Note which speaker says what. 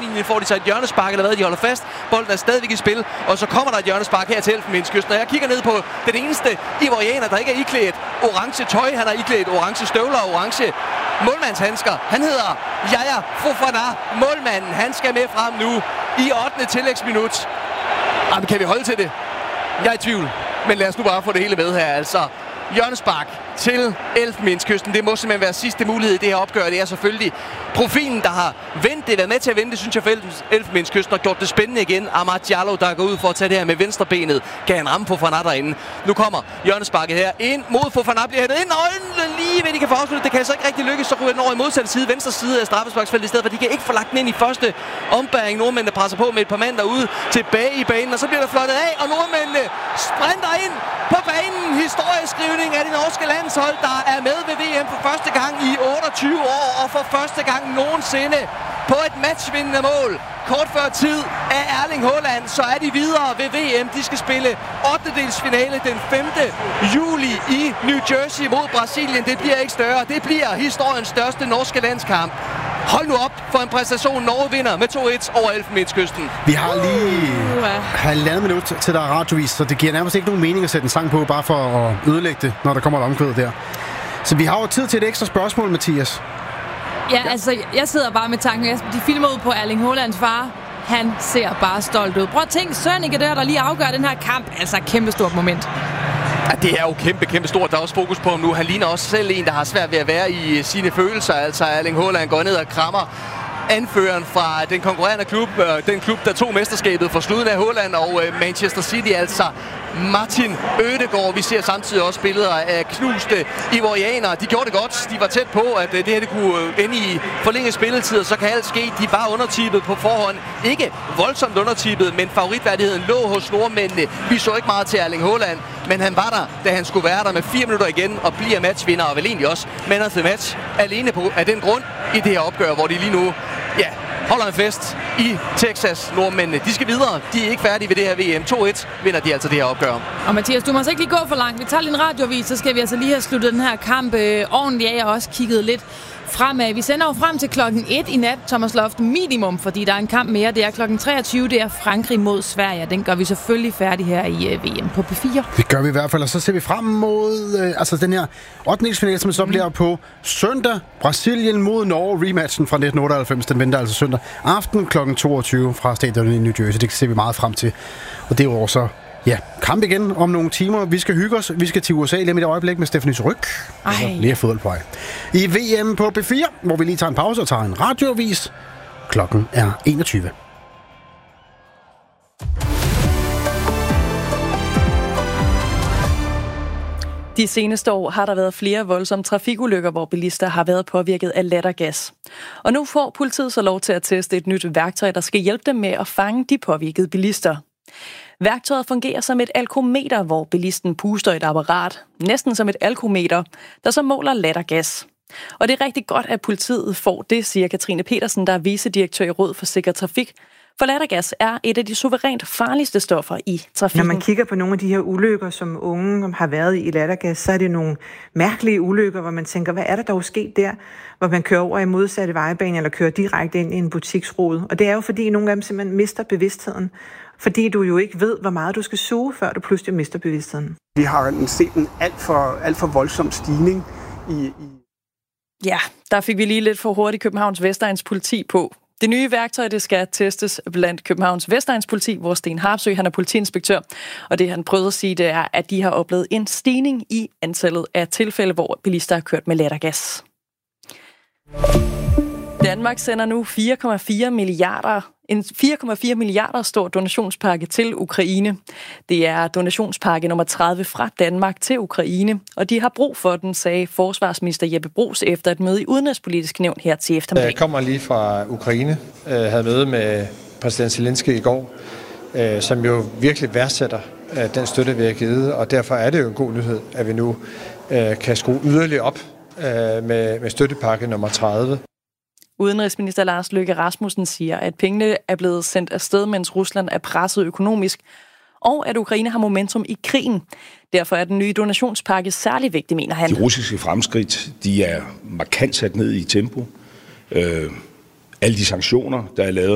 Speaker 1: baglinjen, får de sig et hjørnespark, eller hvad, de holder fast. Bolden er stadigvæk i spil, og så kommer der et hjørnespark her til Elfenbenskysten. Og jeg kigger ned på den eneste ivorianer, der ikke er iklædt orange tøj. Han har iklædt orange støvler og orange målmandshandsker. Han hedder Yaya Fofana. Målmanden, han skal med frem nu i 8. tillægsminut. Jamen, kan vi holde til det? Jeg er i tvivl, men lad os nu bare få det hele med her. Altså, hjørnespark til Elfenbenskysten. Det må simpelthen være sidste mulighed i det her opgør. Det er selvfølgelig profilen, der har vendt det, været med til at vente, synes jeg, for Elfenbenskysten har gjort det spændende igen. Amad Diallo, der går ud for at tage det her med venstrebenet, kan han ramme Fofana derinde. Nu kommer hjørnesparket her ind mod Fofana, bliver hættet ind, og lige ved de kan få afsluttet. Det kan altså ikke rigtig lykkes, så ryger den over i modsatte side, venstre side af straffesparksfeltet i stedet, for de kan ikke få lagt den ind i første ombæring. Nordmændene presser på med et par mand derude tilbage i banen, og så bliver der flottet af, og nordmændene sprinter ind på banen. Historieskrivning af det norske landshold, der er med ved VM for første gang i 28 år, og for første gang nogensinde på et matchvindende mål. Kort før tid af Erling Haaland, så er de videre ved VM. De skal spille 8-delsfinale den 5. juli i New Jersey mod Brasilien. Det bliver ikke større. Det bliver historiens største norske landskamp. Hold nu op for en præstation. Norge vinder med 2-1 over Elfenbenskysten.
Speaker 2: Vi har lige halvandet minut til der er radiovis, så det giver nærmest ikke nogen mening at sætte en sang på, bare for at ødelægge det, når der kommer et omkvæd der. Så vi har jo tid til et ekstra spørgsmål, Mathias.
Speaker 3: Ja, altså, jeg sidder bare med tanken. De filmer ud på Erling Haalands far. Han ser bare stolt ud. Prøv at tænke, Sønneke der lige afgør den her kamp. Altså, kæmpestort moment.
Speaker 1: Ja, det er jo kæmpe stort. Der er også fokus på ham nu. Han ligner også selv en, der har svært ved at være i sine følelser. Altså, Erling Haaland går ned og krammer anføreren fra den konkurrerende klub, den klub, der tog mesterskabet for slutningen af Haaland og Manchester City, altså Martin Ødegaard. Vi ser samtidig også billeder af knuste ivorianere. De gjorde det godt. De var tæt på, at det her det kunne ende i forlænget spilletid, og så kan alt ske. De var undertippet på forhånd. Ikke voldsomt undertippet, men favoritværdigheden lå hos nordmændene. Vi så ikke meget til Erling Haaland, men han var der, da han skulle være der med 4 minutter igen og bliver matchvinder, og vel egentlig også man of the match alene på af den grund i det her opgør, hvor de lige nu holder en fest i Texas. Nordmændene, de skal videre. De er ikke færdige ved det her VM. 2-1 vinder de altså det her opgør.
Speaker 3: Og Mathias, du må altså ikke lige gå for langt. Vi tager lige en radioavis, så skal vi altså lige have sluttet den her kamp ordentligt af. Jeg har også kigget lidt fremad. Vi sender jo frem til klokken 1 i nat, Thomas Loft, minimum, fordi der er en kamp mere. Det er klokken 23, det er Frankrig mod Sverige. Den gør vi selvfølgelig færdig her i VM på P4.
Speaker 2: Det gør vi i hvert fald, og så ser vi frem mod den her 8. finale, som så bliver på søndag. Brasilien mod Norge, rematchen fra 1998. Den venter altså søndag aften klokken 22 fra stadion i New Jersey. Det ser vi meget frem til. Og det er jo også kamp igen om nogle timer. Vi skal hygge os. Vi skal til USA lige med et øjeblik med Stephanie Ryg. Lige fodbold på vej. I VM på P4, hvor vi lige tager en pause og tager en radioavis. Klokken er 21.
Speaker 4: De seneste år har der været flere voldsomme trafikulykker, hvor bilister har været påvirket af lattergas. Og nu får politiet så lov til at teste et nyt værktøj, der skal hjælpe dem med at fange de påvirkede bilister. Værktøjet fungerer som et alkometer, hvor bilisten puster et apparat, næsten som et alkometer, der så måler lattergas. Og det er rigtig godt, at politiet får det, siger Katrine Petersen, der er vicedirektør i Råd for Sikker Trafik. For lattergas er et af de suverænt farligste stoffer i trafikken.
Speaker 5: Når man kigger på nogle af de her ulykker, som unge har været i lattergas, så er det nogle mærkelige ulykker, hvor man tænker, hvad er der dog sket der? Hvor man kører over i modsatte vejbane eller kører direkte ind i en butiksrude. Og det er jo fordi, nogle af dem simpelthen mister bevidstheden. Fordi du jo ikke ved, hvor meget du skal suge, før du pludselig mister bevidstheden.
Speaker 6: Vi har set en alt for voldsom stigning i...
Speaker 4: Ja, der fik vi lige lidt for hurtigt Københavns Vestegns politi på. Det nye værktøj, det skal testes blandt Københavns Vestegns politi, hvor Sten Harpsø, han er politiinspektør. Og det han prøvede at sige, det er, at de har oplevet en stigning i antallet af tilfælde, hvor bilister har kørt med lattergas. Danmark sender nu 4,4 milliarder stor donationspakke til Ukraine. Det er donationspakke nummer 30 fra Danmark til Ukraine, og de har brug for den, sagde forsvarsminister Jeppe Bruus efter et møde i Udenrigspolitisk Nævn her til eftermiddag.
Speaker 7: Jeg kommer lige fra Ukraine, havde møde med præsident Zelensky i går, som jo virkelig værdsætter den støtte, vi har givet, og derfor er det jo en god nyhed, at vi nu kan skrue yderligere op med støttepakke nummer 30.
Speaker 4: Udenrigsminister Lars Løkke Rasmussen siger, at pengene er blevet sendt afsted, mens Rusland er presset økonomisk, og at Ukraine har momentum i krigen. Derfor er den nye donationspakke særlig vigtig, mener han.
Speaker 8: De russiske fremskridt, de er markant sat ned i tempo. Alle de sanktioner, der er lavet